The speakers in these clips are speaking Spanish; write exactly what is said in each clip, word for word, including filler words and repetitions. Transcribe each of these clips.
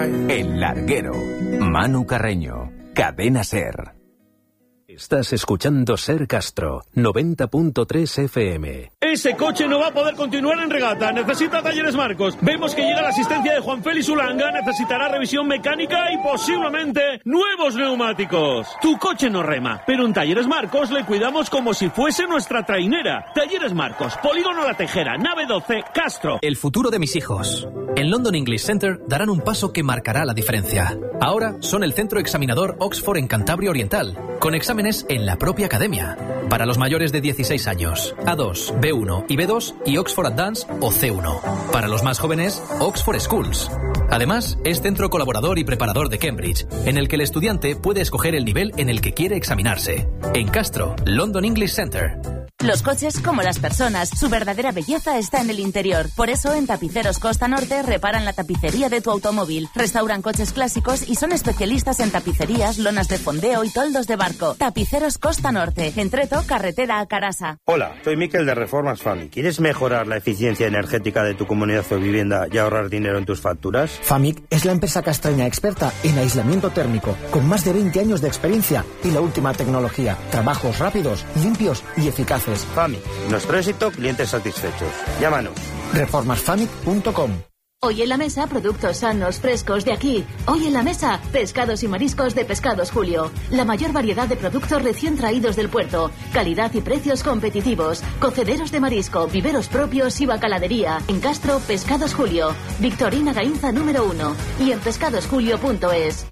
El Larguero. Manu Carreño. Cadena SER. Estás escuchando SER Castro, noventa punto tres F M. Ese coche no va a poder continuar en regata. Necesita Talleres Marcos. Vemos que llega la asistencia de Juan Félix Ulanga. Necesitará revisión mecánica y posiblemente nuevos neumáticos. Tu coche no rema, pero en Talleres Marcos le cuidamos como si fuese nuestra trainera. Talleres Marcos, Polígono La Tejera, nave doce, Castro. El futuro de mis hijos. En London English Center darán un paso que marcará la diferencia. Ahora son el centro examinador Oxford en Cantabria Oriental, con exámenes en la propia academia. Para los mayores de dieciséis años, A dos, B uno y B dos y Oxford Advanced o C uno. Para los más jóvenes, Oxford Schools. Además, es centro colaborador y preparador de Cambridge, en el que el estudiante puede escoger el nivel en el que quiere examinarse. En Castro, London English Center. Los coches, como las personas, su verdadera belleza está en el interior. Por eso, en Tapiceros Costa Norte reparan la tapicería de tu automóvil, restauran coches clásicos y son especialistas en tapicerías, lonas de fondeo y toldos de barco. Tapiceros Costa Norte, en Treto, carretera a Carasa. Hola, soy Miquel de Reformas Famic. ¿Quieres mejorar la eficiencia energética de tu comunidad o vivienda y ahorrar dinero en tus facturas? Famic es la empresa castreña experta en aislamiento térmico, con más de veinte años de experiencia y la última tecnología. Trabajos rápidos, limpios y eficaces. Famic, nuestro éxito, clientes satisfechos. Llámanos. reformas famic punto com. Hoy en la mesa, productos sanos, frescos de aquí. Hoy en la mesa, pescados y mariscos de Pescados Julio. La mayor variedad de productos recién traídos del puerto. Calidad y precios competitivos. Cocederos de marisco, viveros propios y bacaladería. En Castro, Pescados Julio. Victorina Gainza número uno. Y en pescados julio punto es.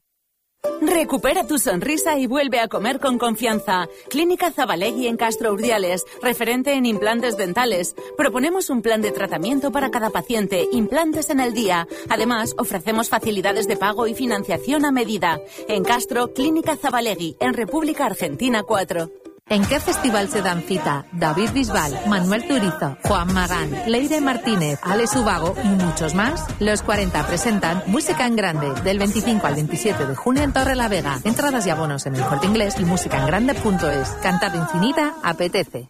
Recupera tu sonrisa y vuelve a comer con confianza. Clínica Zabalegui en Castro Urdiales, referente en implantes dentales. Proponemos un plan de tratamiento para cada paciente, implantes en el día. Además, ofrecemos facilidades de pago y financiación a medida. En Castro, Clínica Zabalegui, en República Argentina cuatro. ¿En qué festival se dan cita David Bisbal, Manuel Turizo, Juan Magán, Leire Martínez, Alex Ubago y muchos más? Los cuarenta presentan Música en Grande del veinticinco al veintisiete de junio en Torrelavega. Entradas y abonos en el Corte Inglés y musicaengrande punto es. Cantada infinita apetece.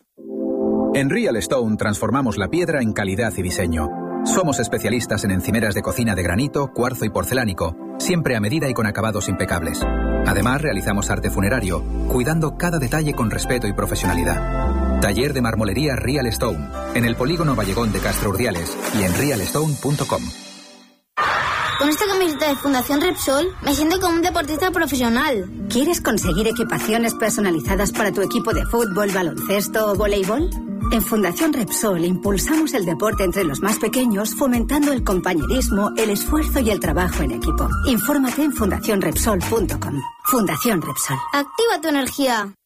En Real Stone transformamos la piedra en calidad y diseño. Somos especialistas en encimeras de cocina de granito, cuarzo y porcelánico, siempre a medida y con acabados impecables. Además, realizamos arte funerario, cuidando cada detalle con respeto y profesionalidad. Taller de marmolería Real Stone, en el polígono Vallegón de Castro Urdiales y en real stone punto com. Con esta camiseta de Fundación Repsol me siento como un deportista profesional. ¿Quieres conseguir equipaciones personalizadas para tu equipo de fútbol, baloncesto o voleibol? En Fundación Repsol impulsamos el deporte entre los más pequeños, fomentando el compañerismo, el esfuerzo y el trabajo en equipo. Infórmate en fundación repsol punto com. Fundación Repsol. Activa tu energía.